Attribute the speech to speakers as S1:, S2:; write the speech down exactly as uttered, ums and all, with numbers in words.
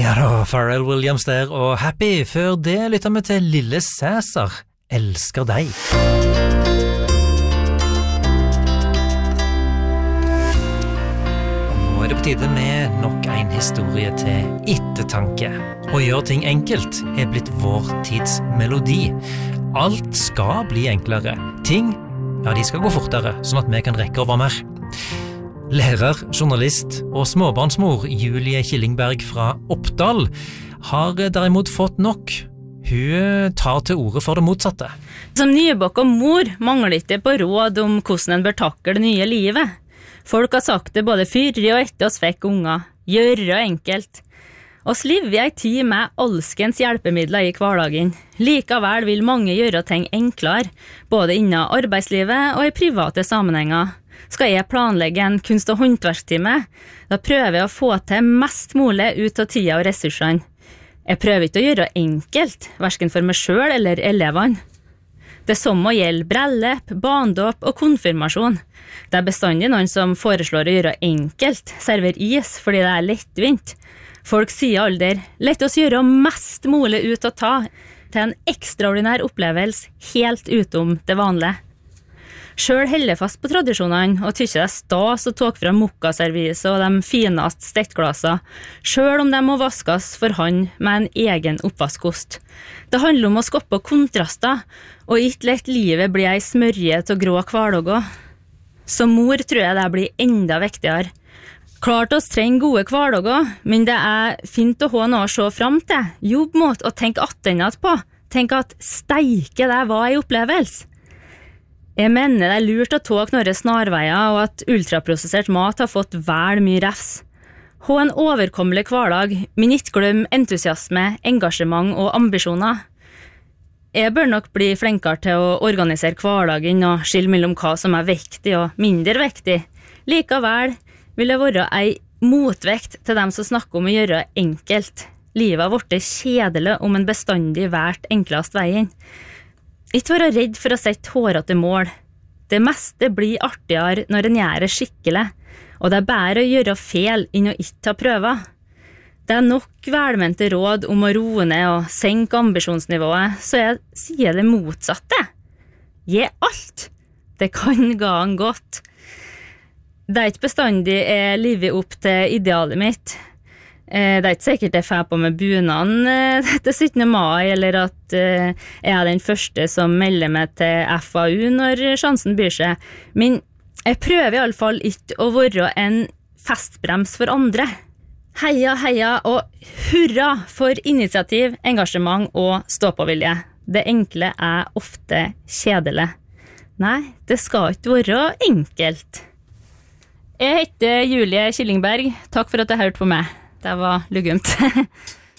S1: Ja da, Pharrell Williams der, og Happy. Før det lytter vi til Lille Cæsar, Elsker deg. Og nå er det på tide med nok en historie til ettertanke. Å gjøre ting enkelt er blitt vår tids melodi. Alt skal bli enklere. Ting, ja, de skal gå fortere, sånn at vi kan rekke over mer. Lærer, journalist og småbarnsmor Julie Killingberg fra Oppdal har derimot fått nok. Hun tar til orde for det motsatte.
S2: Som nybakket mor mangler ikke på råd om hvordan en bør takle det nye livet. Folk har sagt det både før og etter oss fikk unger. Gjøre enkelt. Oss lever i en tid med alskens hjelpemidler i hverdagen. Likevel vil mange gjøre ting enklere, både innen arbeidslivet og i private sammenhenger. Skal jeg planlegge en kunst- og håndverkstime, da prøver jeg å få til mest mulig ut av tida og ressursene. Jeg prøver ikke å gjøre enkelt, hverken for meg selv eller elevene. Det samme gjelder brellep, barndåp og konfirmasjon. Det er bestandig noen som foreslår å gjøre enkelt, server is fordi det er lettvint. Folk sier aldri, lett oss gjøre mest mulig ut av ta, til en ekstraordinær opplevelse helt utom det vanlige. Selv heller fast på tradisjonene og tykker det er stas å tåke fra mokkaservise og de fineste stektglasser, selv om de må vaskes for hånd med en egen oppvaskost. Det handler om å skape kontraster, og ikke lett livet blir ei smørje til grå hverdager. Som mor tror jeg det blir enda viktigere. Klart oss trenger gode hverdager, men det er fint å ha noe å se frem til, jobb mot og tenke attenat på. Tenk at steike det var en opplevelse. Jeg mener det er lurt å tåke noen snarveier, og at ultraprosessert mat har fått vel mye refs. Ha en overkommelig hverdag, men ikke glem entusiasme, engasjement og ambisjoner. Jeg bør nok bli flinkere til å organisere hverdagen og skille mellom hva som er viktig og mindre viktig. Likevel vil jeg være ei motvekt til dem som snakker om å gjøre enkelt. Livet har vært kjedelig om en bestandig vært enklest veien. Ikke være redd for å sette hårete mål. Det meste blir artigere når en gjør det skikkelig, og det er bedre å gjøre feil enn å ikke ta prøver. Det er nok velmente råd om å roe ned og senke ambisjonsnivået, så jeg sier det motsatte. Gi alt. Det kan gå an godt. Det er ikke bestandig jeg lever opp til idealet mitt. Det er ikke sikkert jeg får på med bunaden til syttende mai, eller at jeg er den første som melder meg til F A U når sjansen byr seg. Men jeg prøver i alle fall ikke å være en festbrems for andre. Heia, heia og hurra for initiativ, engasjement og stå-på-vilje. Det enkle er ofte kjedelig. Nei, det skal ikke være enkelt. Jeg heter Julie Killingberg. Takk for at du hørte på meg. Det var lugumt.